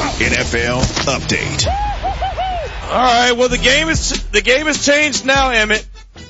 NFL update. All right, well the game is changed now, Emmett.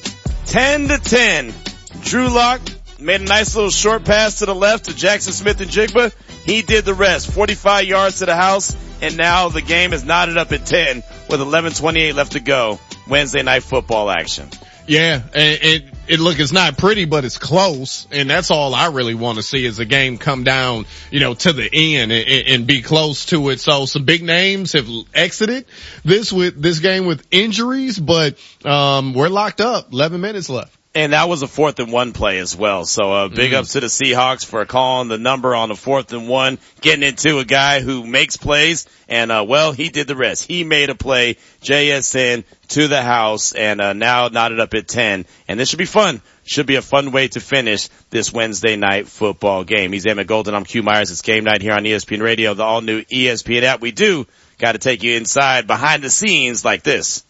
10-10. Drew Lock made a nice little short pass to the left to Jackson Smith-Njigba. He did the rest. 45 yards to the house, and now the game is knotted up at 10 with 11:28 left to go. Wednesday night football action. Yeah, it's not pretty, but it's close, and that's all I really want to see is a game come down, to the end and be close to it. So some big names have exited this game with injuries, but we're locked up. 11 minutes left. And that was a 4th and 1 play as well. So big ups to the Seahawks for calling the number on the 4th and 1, getting into a guy who makes plays, and he did the rest. He made a play, JSN to the house, and now knotted up at 10. And this should be fun. Should be a fun way to finish this Wednesday night football game. He's Emmett Golden. I'm Q Myers. It's game night here on ESPN Radio, the all new ESPN app. We do got to take you inside behind the scenes like this.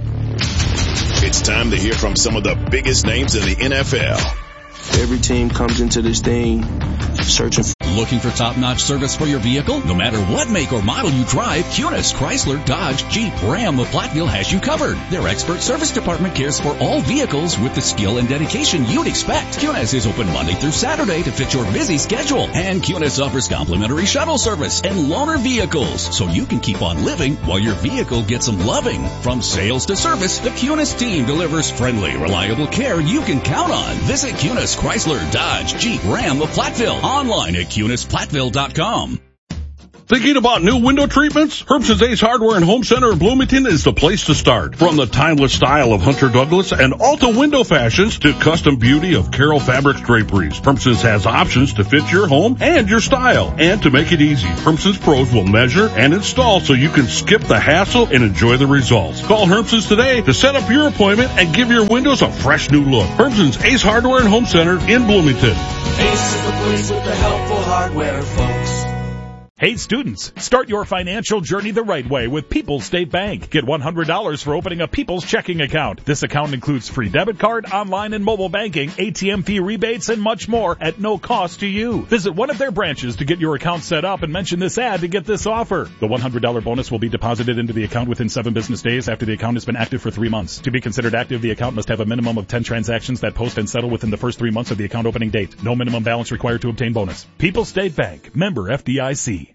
It's time to hear from some of the biggest names in the NFL. Every team comes into this thing searching for... Looking for top-notch service for your vehicle? No matter what make or model you drive, Kunis, Chrysler, Dodge, Jeep, Ram of Platteville has you covered. Their expert service department cares for all vehicles with the skill and dedication you'd expect. Kunis is open Monday through Saturday to fit your busy schedule. And Kunis offers complimentary shuttle service and loaner vehicles, so you can keep on living while your vehicle gets some loving. From sales to service, the Kunis team delivers friendly, reliable care you can count on. Visit Kunis, Chrysler, Dodge, Jeep, Ram of Platteville. Online at KunisPlatteville.com. Thinking about new window treatments? Herbson's Ace Hardware and Home Center in Bloomington is the place to start. From the timeless style of Hunter Douglas and Alta window fashions to custom beauty of Carroll Fabrics draperies, Herbson's has options to fit your home and your style. And to make it easy, Herbson's pros will measure and install so you can skip the hassle and enjoy the results. Call Herbson's today to set up your appointment and give your windows a fresh new look. Herbson's Ace Hardware and Home Center in Bloomington. Ace is the place with the helpful hardware, folks. Hey students, start your financial journey the right way with People's State Bank. Get $100 for opening a People's checking account. This account includes free debit card, online and mobile banking, ATM fee rebates, and much more at no cost to you. Visit one of their branches to get your account set up and mention this ad to get this offer. The $100 bonus will be deposited into the account within 7 business days after the account has been active for 3 months. To be considered active, the account must have a minimum of 10 transactions that post and settle within the first 3 months of the account opening date. No minimum balance required to obtain bonus. People's State Bank, member FDIC.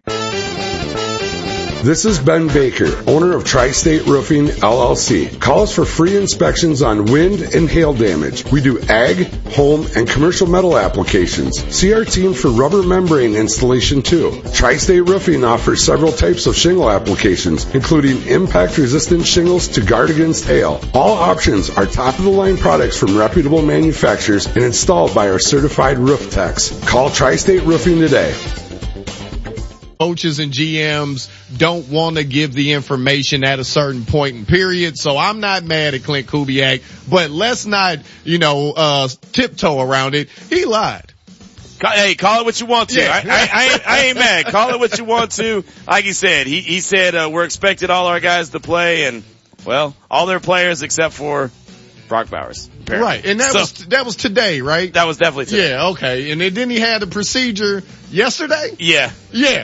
This is Ben Baker, owner of Tri-State Roofing, LLC. Call us for free inspections on wind and hail damage. We do ag, home, and commercial metal applications. See our team for rubber membrane installation too. Tri-State Roofing offers several types of shingle applications, including impact-resistant shingles to guard against hail. All options are top-of-the-line products from reputable manufacturers and installed by our certified roof techs. Call Tri-State Roofing today. Coaches and GMs don't want to give the information at a certain point in period. So I'm not mad at Clint Kubiak, but let's not, tiptoe around it. He lied. Hey, call it what you want to. Yeah. I ain't mad. Call it what you want to. Like he said, he said, we're expected all our guys to play and, all their players except for Brock Bowers. Apparently. Right. And that was today, right? That was definitely today. Yeah, okay. And then he had the procedure yesterday? Yeah. Yeah.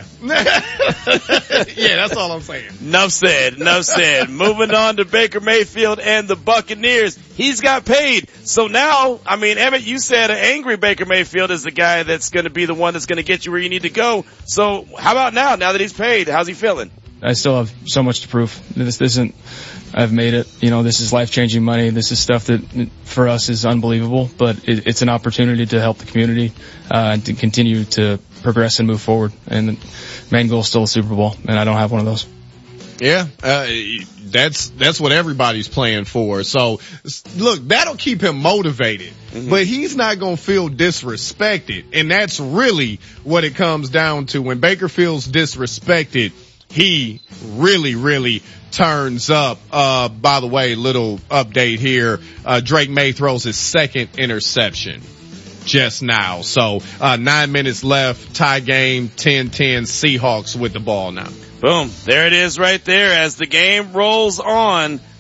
Yeah, that's all I'm saying. Enough said. Moving on to Baker Mayfield and the Buccaneers. He's got paid. So now, Emmett, you said an angry Baker Mayfield is the guy that's going to be the one that's going to get you where you need to go. So how about now that he's paid? How's he feeling? I still have so much to prove. This isn't, I've made it. This is life-changing money. This is stuff that for us is unbelievable, but it's an opportunity to help the community, and to continue to progress and move forward. And the main goal is still a Super Bowl, and I don't have one of those. Yeah, that's what everybody's playing for. So look, that'll keep him motivated, but he's not going to feel disrespected. And that's really what it comes down to. When Baker feels disrespected, he really, really turns up. By the way, little update here. Drake May throws his second interception just now. So, 9 minutes left, tie game, 10-10, Seahawks with the ball now. Boom. There it is right there as the game rolls on.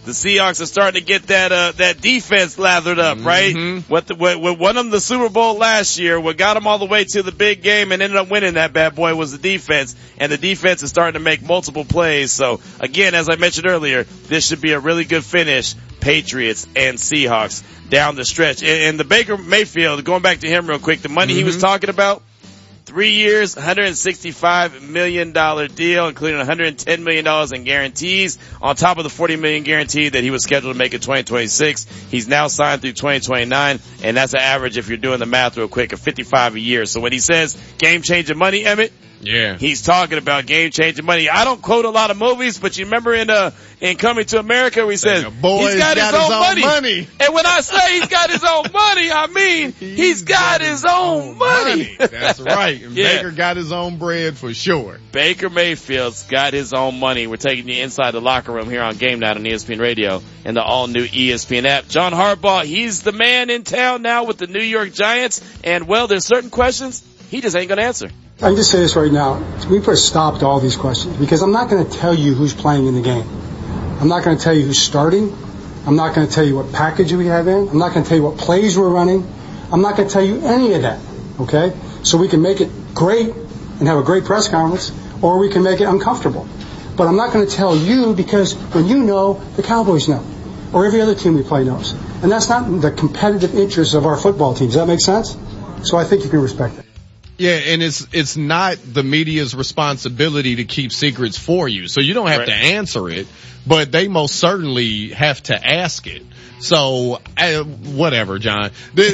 the Seahawks are starting to get that defense lathered up, right? What won them the Super Bowl last year, what got them all the way to the big game and ended up winning that bad boy was the defense, and the defense is starting to make multiple plays. So again, as I mentioned earlier, this should be a really good finish, Patriots and Seahawks down the stretch. And the Baker Mayfield, going back to him real quick, the money he was talking about, 3 years, $165 million deal, including $110 million in guarantees, on top of the $40 million guarantee that he was scheduled to make in 2026. He's now signed through 2029, and that's an average, if you're doing the math real quick, of $55 a year. So when he says game-changing money, Emmett, yeah, he's talking about game-changing money. I don't quote a lot of movies, but you remember in Coming to America where he says, he's got his own money. And when I say he's got his own money, I mean he's got his own money. That's right. And yeah. Baker got his own bread for sure. Baker Mayfield's got his own money. We're taking you inside the locker room here on Game Night on ESPN Radio and the all-new ESPN app. John Harbaugh, he's the man in town now with the New York Giants. And, well, there's certain questions he just ain't going to answer. I can just say this right now. We put a stop to all these questions because I'm not going to tell you who's playing in the game. I'm not going to tell you who's starting. I'm not going to tell you what package we have in. I'm not going to tell you what plays we're running. I'm not going to tell you any of that, okay? So we can make it great and have a great press conference, or we can make it uncomfortable. But I'm not going to tell you because when you know, the Cowboys know, or every other team we play knows. And that's not in the competitive interests of our football team. Does that make sense? So I think you can respect it. Yeah, and it's not the media's responsibility to keep secrets for you. So you don't have to answer it, but they most certainly have to ask it. So, whatever, John.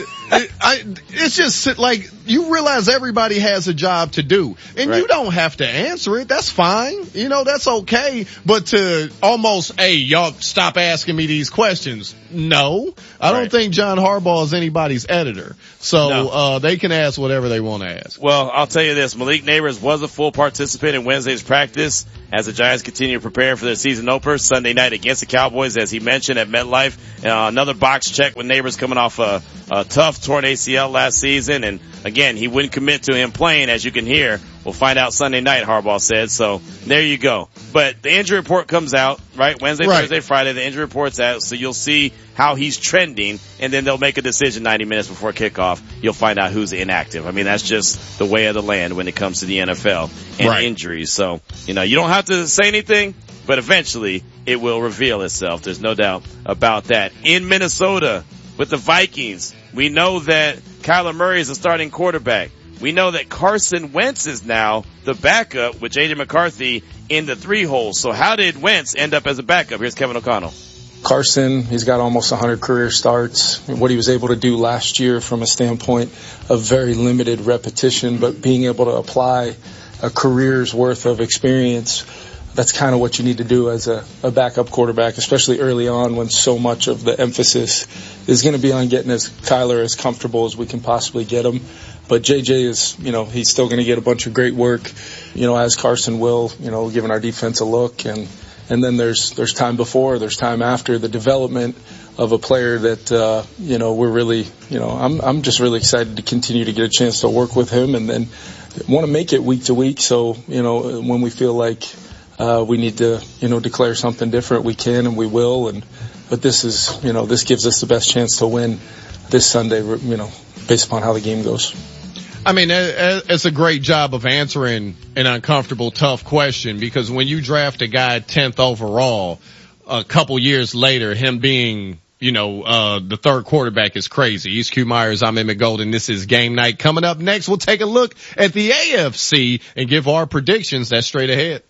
It's just like, you realize everybody has a job to do. And you don't have to answer it. That's fine. You know, that's okay. But to almost, hey, y'all stop asking me these questions. No. I don't think John Harbaugh is anybody's editor. So, they can ask whatever they want to ask. Well, I'll tell you this. Malik Neighbors was a full participant in Wednesday's practice as the Giants continue to prepare for their season opener Sunday night against the Cowboys, as he mentioned, at MetLife. Another box check with Neighbors coming off a tough torn ACL last season. And again, he wouldn't commit to him playing, as you can hear. We'll find out Sunday night, Harbaugh said. So there you go. But the injury report comes out, right? Wednesday, Thursday, Friday. The injury report's out. So you'll see how he's trending, and then they'll make a decision 90 minutes before kickoff. You'll find out who's inactive. I mean, that's just the way of the land when it comes to the NFL and injuries. So, you know, you don't have to say anything, but eventually it will reveal itself. There's no doubt about that. In Minnesota with the Vikings, we know that Kyler Murray is a starting quarterback. We know that Carson Wentz is now the backup with J.J. McCarthy in the 3-hole. So how did Wentz end up as a backup? Here's Kevin O'Connell. Carson, he's got almost 100 career starts. What he was able to do last year from a standpoint of very limited repetition, but being able to apply a career's worth of experience, that's kind of what you need to do as a backup quarterback, especially early on when so much of the emphasis is going to be on getting Kyler as comfortable as we can possibly get him. But JJ is, you know, he's still going to get a bunch of great work, you know, as Carson will, you know, giving our defense a look. And then there's time before, there's time after, the development of a player that, you know, we're really, you know, I'm just really excited to continue to get a chance to work with him and then want to make it week to week. So, you know, when we feel like, we need to, you know, declare something different, we can and we will. But this is, you know, this gives us the best chance to win this Sunday, you know, based upon how the game goes. I mean, it's a great job of answering an uncomfortable, tough question, because when you draft a guy 10th overall, a couple years later, him being, you know, the third quarterback is crazy. He's Q Myers. I'm Emmett Golden. This is Game Night. Coming up next, we'll take a look at the AFC and give our predictions. That's straight ahead.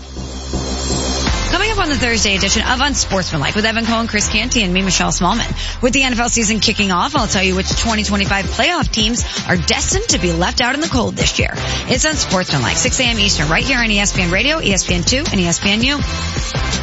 Coming up on the Thursday edition of Unsportsmanlike with Evan Cohen, Chris Canty, and me, Michelle Smallman. With the NFL season kicking off, I'll tell you which 2025 playoff teams are destined to be left out in the cold this year. It's Unsportsmanlike, 6 a.m. Eastern, right here on ESPN Radio, ESPN2, and ESPNU.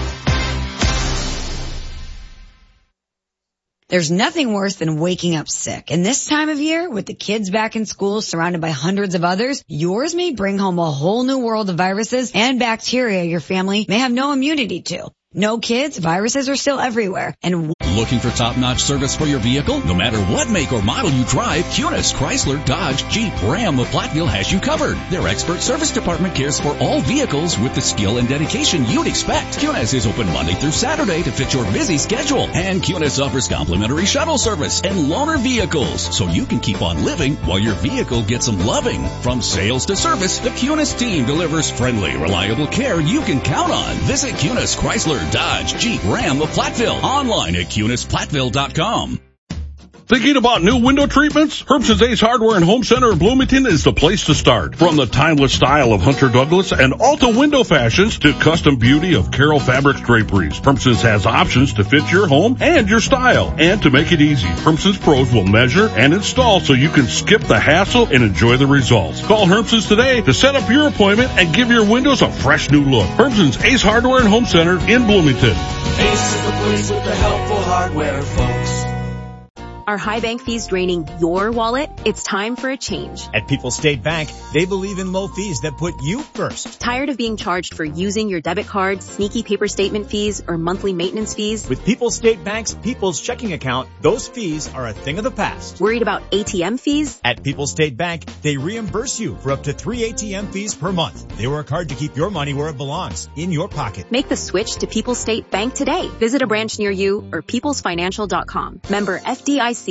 There's nothing worse than waking up sick. And this time of year, with the kids back in school surrounded by hundreds of others, yours may bring home a whole new world of viruses and bacteria your family may have no immunity to. No kids, viruses are still everywhere. And looking for top-notch service for your vehicle? No matter what make or model you drive, Kunis, Chrysler, Dodge, Jeep, Ram of Platteville has you covered. Their expert service department cares for all vehicles with the skill and dedication you'd expect. Kunis is open Monday through Saturday to fit your busy schedule. And Kunis offers complimentary shuttle service and loaner vehicles, so you can keep on living while your vehicle gets some loving. From sales to service, the Kunis team delivers friendly, reliable care you can count on. Visit Kunis, Chrysler, Dodge, Jeep, Ram of Platteville. Online at KunisPlatteville.com. Thinking about new window treatments? Herbst & Ace Hardware and Home Center in Bloomington is the place to start. From the timeless style of Hunter Douglas and Alta window fashions to custom beauty of Carroll Fabrics draperies, Herbst & has options to fit your home and your style. And to make it easy, Herbst & pros will measure and install so you can skip the hassle and enjoy the results. Call Herbst & today to set up your appointment and give your windows a fresh new look. Herbst & Ace Hardware and Home Center in Bloomington. Ace is the place with the helpful hardware, folks. Are high bank fees draining your wallet? It's time for a change. At People's State Bank, they believe in low fees that put you first. Tired of being charged for using your debit card, sneaky paper statement fees, or monthly maintenance fees? With People's State Bank's People's Checking Account, those fees are a thing of the past. Worried about ATM fees? At People's State Bank, they reimburse you for up to 3 ATM fees per month. They work hard to keep your money where it belongs, in your pocket. Make the switch to People's State Bank today. Visit a branch near you or peoplesfinancial.com. Member FDIC.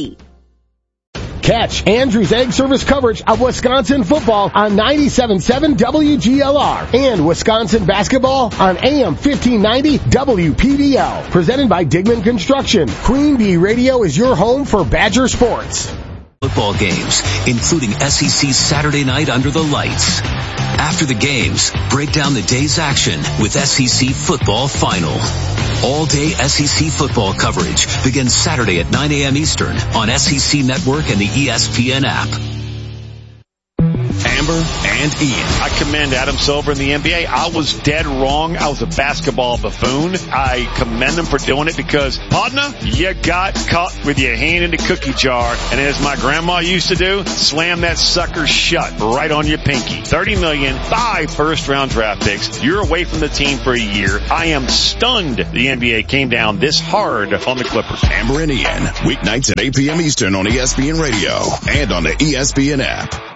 Catch Andrew's Egg Service coverage of Wisconsin football on 97.7 WGLR and Wisconsin basketball on AM 1590 WPDL. Presented by Digman Construction. Queen Bee Radio is your home for Badger sports. Football games, including SEC Saturday night under the lights. After the games, break down the day's action with SEC Football Final. All-day SEC football coverage begins Saturday at 9 a.m. Eastern on SEC Network and the ESPN app. Amber and Ian. I commend Adam Silver in the NBA. I was dead wrong. I was a basketball buffoon. I commend him for doing it because, partner, you got caught with your hand in the cookie jar. And as my grandma used to do, slam that sucker shut right on your pinky. $30 million, 5 first-round draft picks. You're away from the team for a year. I am stunned the NBA came down this hard on the Clippers. Amber and Ian, weeknights at 8 p.m. Eastern on ESPN Radio and on the ESPN app.